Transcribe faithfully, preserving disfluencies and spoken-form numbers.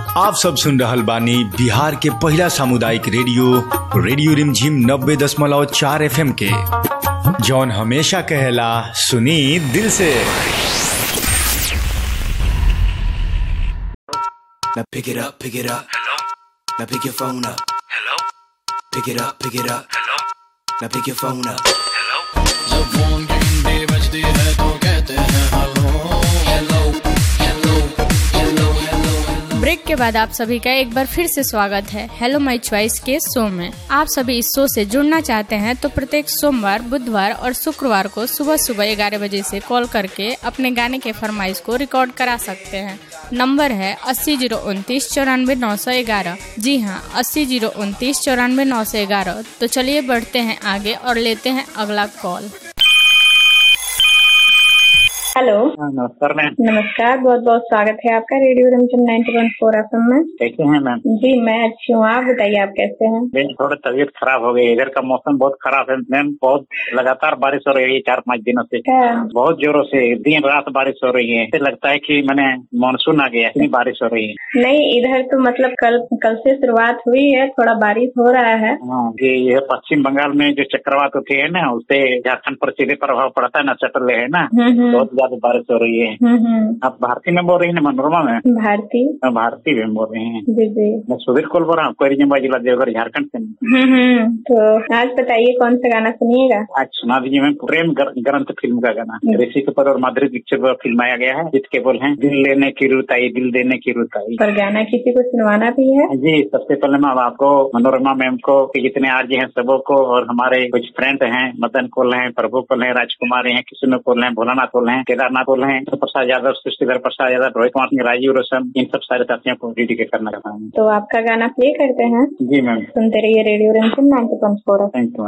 आप सब सुन रहल बानी बिहार के पहला सामुदायिक रेडियो रेडियो रिमझिम नब्बे दशमलव चार एफ एम के, जौन हमेशा कहेला सुनी दिल से। Now pick it up, pick it up. Hello. Now pick your phone up. Hello. Pick it up, pick it up. Hello. Now pick your phone up. Hello. जब फोन की घंटी बजती है तो कहते हैं hello hello hello hello hello. Break के बाद आप सभी का एक बार फिर से स्वागत है हेलो माय चॉइस के शो में। आप सभी इस शो से जुड़ना चाहते हैं तो प्रत्येक सोमवार, बुधवार और शुक्रवार को सुबह सुबह ग्यारह बजे से कॉल करके अपने गाने के फरमाइश को रिकॉर्ड करा सकते हैं। नंबर है अस्सी जीरो उनतीस चौरानवे नौ सौ ग्यारह। जी हाँ, अस्सी जीरो उनतीस चौरानवे नौ सौ ग्यारह। तो चलिए बढ़ते हैं आगे और लेते हैं अगला कॉल। हेलो, नमस्कार मैम। नमस्कार, बहुत बहुत स्वागत है आपका रेडियो रिमझिम ninety one four F M में। कैसे हैं मैम? जी मैं अच्छी हूँ, आप बताइए आप कैसे हैं? मैम थोड़ा तबीयत खराब हो गई, इधर का मौसम बहुत खराब है मैम। बहुत लगातार बारिश हो रही है चार पाँच दिनों से, बहुत जोरों से दिन रात बारिश हो रही है। ऐसे लगता है कि मैंने मानसून आ गया, इतनी बारिश हो रही है। नहीं, इधर तो मतलब कल कल से शुरुआत हुई है, थोड़ा बारिश हो रहा है। हाँ, ये पश्चिम बंगाल में जो चक्रवात होती है ना, उससे झारखंड पर सीधे प्रभाव पड़ता है ना, चटल है ना, बहुत ज्यादा बारिश हो रही है। आप भारती में बोल रही है? मनोरमा में भारती भारती में बोल रहे हैं? जी जी, मैं सुधीर कॉल बोल रहा हूँ, कोरिजम्बा जिला देवघर झारखंड से। तो आज बताइए कौन सा गाना सुनिएगा? आज सुना दीजिए मैम प्रेम ग्रंथ फिल्म का गाना। ऋषि कपूर और माधुरी दीक्षित पर फिल्माया गया है, जिसके बोल हैं दिल लेने की रुताई, दिल देने की रुताई। पर गाना किसी को सुनवाना भी है? जी, सबसे पहले मैं आपको, मनोरमा मैम को, जितने आरजे हैं सबों को, और हमारे कुछ फ्रेंड हैं, मदन कोल हैं, प्रभु कोल हैं, राजकुमारी हैं, किशोर कोल हैं, भोलानाथ कोल हैं, केदारनाथ कोल हैं, प्रसाद यादव, सृष्टिधर प्रसाद यादव, रोहित कुमार सिंह, राजीव रोशन, इन सब सारे साथियों को डेडिकेट करना चाहता हूँ। तो आपका गाना प्ले करते हैं। जी मैम, सुनते रहिए रेडियो रिमझिम ninety one four. Thank you.